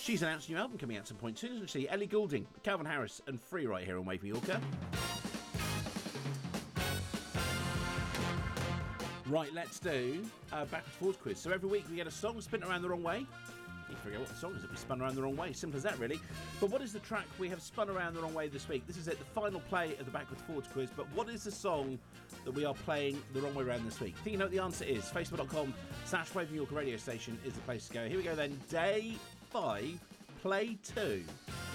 She's announced a new album coming out at some point soon, isn't she? Ellie Goulding, Calvin Harris and Free right here on Wave for Yorker. Right, let's do a backwards forwards quiz. So every week we get a song spun around the wrong way. You forget what the song is that we spun around the wrong way. Simple as that, really. But what is the track we have spun around the wrong way this week? This is it, the final play of the backwards forwards quiz. But what is the song that we are playing the wrong way around this week? Think you know what the answer is? Facebook.com/Wave for Yorker radio station is the place to go. Here we go then. Day 5, play 2.